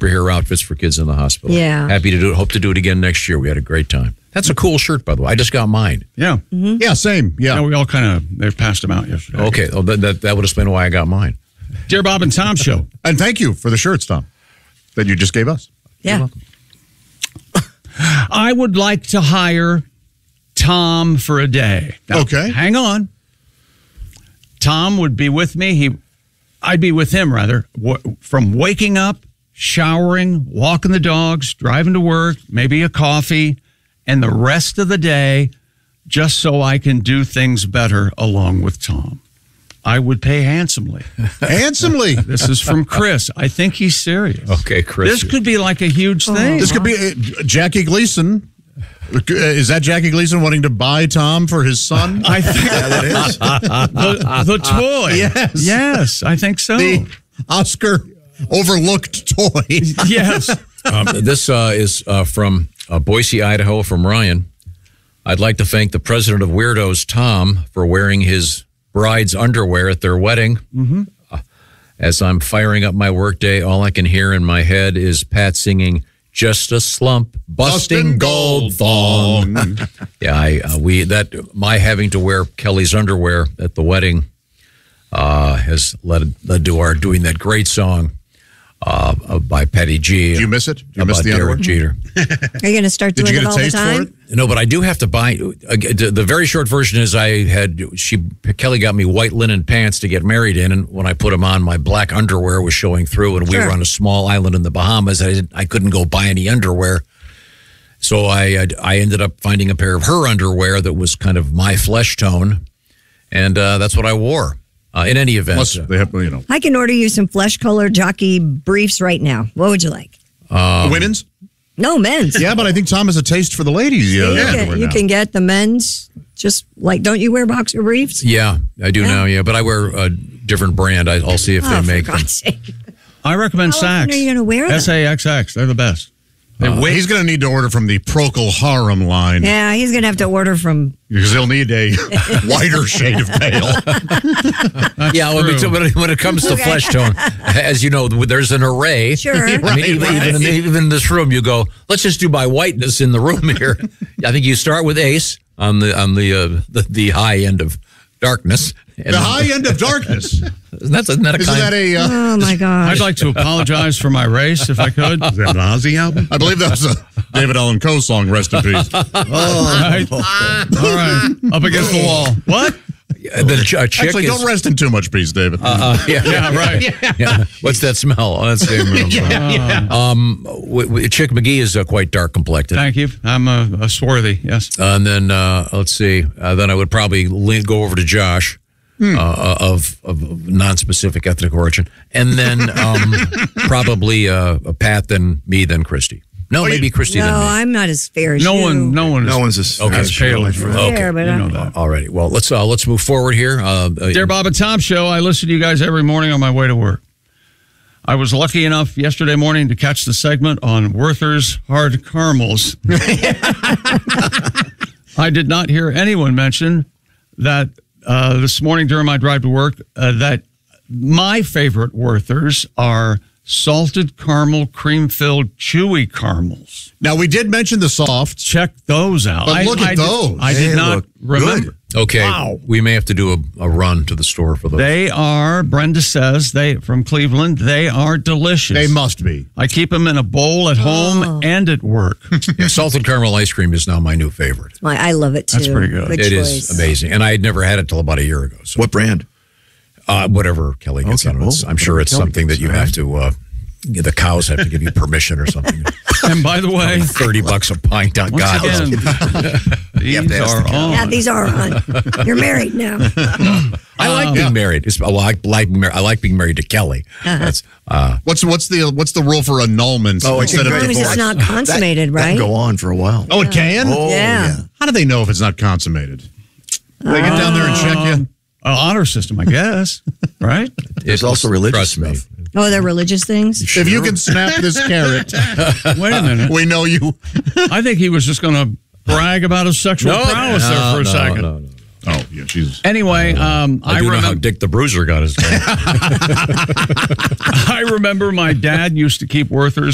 superhero outfits for kids in the hospital. Yeah. Happy to do it. Hope to do it again next year. We had a great time. That's a cool shirt, by the way. I just got mine. Yeah. Mm-hmm. Yeah, same. Yeah. We all they passed them out yesterday. Okay. Well, that would explain why I got mine. Dear Bob and Tom Show. And thank you for the shirts, Tom, that you just gave us. Yeah. I would like to hire Tom for a day. Now, okay. Hang on. Tom would be with me. I'd be with him, rather, from waking up, showering, walking the dogs, driving to work, maybe a coffee, and the rest of the day, just so I can do things better along with Tom. I would pay handsomely. Handsomely. This is from Chris. I think he's serious. Okay, Chris. This could be like a huge thing. This could be Jackie Gleason. Is that Jackie Gleason wanting to buy Tom for his son? I think that is. The toy. Yes. Yes, I think so. The Oscar overlooked toy. Yes. This is from Boise, Idaho, from Ryan. I'd like to thank the president of Weirdos, Tom, for wearing his bride's underwear at their wedding. Mm-hmm. As I'm firing up my workday, all I can hear in my head is Pat singing "Just a Slump, Busting Gold Thong." Yeah, my having to wear Kelly's underwear at the wedding has led to our doing that great song by Patty G. Do you miss it? Do you miss the underwear? Derek Jeter. Are you going to start doing it all the time? No, but I do have to buy. The very short version is Kelly got me white linen pants to get married in, and when I put them on, my black underwear was showing through, and we were on a small island in the Bahamas. I couldn't go buy any underwear, so I ended up finding a pair of her underwear that was kind of my flesh tone, and that's what I wore. In any event, Plus, they have, I can order you some flesh-colored jockey briefs right now. What would you like? Women's? No, men's. Yeah, but I think Tom has a taste for the ladies. You can get the men's. Just like, don't you wear boxer briefs? Yeah, I do now. Yeah, but I wear a different brand. I'll see if they make them. I recommend How often Saks. are you going to wear them? SAXX. They're the best. He's going to need to order from the Procol Harum line. Yeah, he's going to have to order from... Because he'll need a whiter shade of pale. Yeah, when it comes to flesh tone, as you know, there's an array. Sure. I mean, even in this room, you go, let's just do by whiteness in the room here. I think you start with Ace on the high end of darkness. The high end of darkness. Isn't that a oh, my God. I'd like to apologize for my race, if I could. Is that an Ozzy album? I believe that was a David Allan Coe song, Rest in Peace. All right. Up against the wall. What? Actually, don't rest in too much peace, David. Yeah, right. Yeah. What's that smell? Oh, that's David. Chick McGee is quite dark complected. Thank you. I'm a swarthy, yes. And then, let's see. Then I would probably go over to Josh. Of non-specific ethnic origin, and then probably Pat, then me, then Christy. No, maybe Christy. No, then me. I'm not as fair as no you. one's as pale as you. Fair, but you know that. Alrighty. Well, let's move forward here. Dear Bob and Tom Show, I listen to you guys every morning on my way to work. I was lucky enough yesterday morning to catch the segment on Werther's Hard Caramels. I did not hear anyone mention that this morning during my drive to work that my favorite Werther's are salted caramel, cream-filled, chewy caramels. Now, we did mention the soft. Check those out. But look at those. I did not remember. Good. Okay. Wow. We may have to do a run to the store for those. They are, Brenda says, from Cleveland, they are delicious. They must be. I keep them in a bowl at home and at work. Yeah, salted caramel ice cream is now my new favorite. I love it, too. That's pretty good. It is amazing. And I had never had it till about a year ago. So. What brand? Whatever Kelly gets on it. I'm sure it's something that you have to... the cows have to give you permission or something. And by the way, $30 a pint. On once God. again, these are on. Yeah, these are on. You're married now. I like being married. I like being married to Kelly. That's What's the rule for annulment instead of As long as divorce? it's not consummated, That right? can go on for a while. Oh, it can? Oh, Yeah. How do they know if it's not consummated? They get down there and check you? Honor system, I guess. Right? There's also religious Trust me. stuff. Oh, they're religious things? If you can snap this carrot, Wait a minute. we know you. I think he was just going to brag about his sexual prowess there for a second. No. Oh, yeah, she's... Anyway, I do know how Dick the Bruiser got his name. I remember my dad used to keep Werther's